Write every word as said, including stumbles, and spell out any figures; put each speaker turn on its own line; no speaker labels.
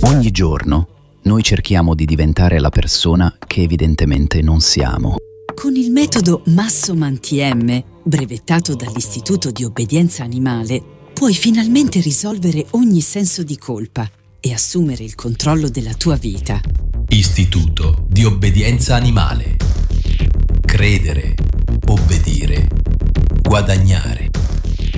Ogni giorno noi cerchiamo di diventare la persona che evidentemente non siamo.
Con il metodo Massoman T M, brevettato dall'Istituto di Obbedienza Animale, puoi finalmente risolvere ogni senso di colpa e assumere il controllo della tua vita.
Istituto di Obbedienza Animale. Credere, obbedire, guadagnare.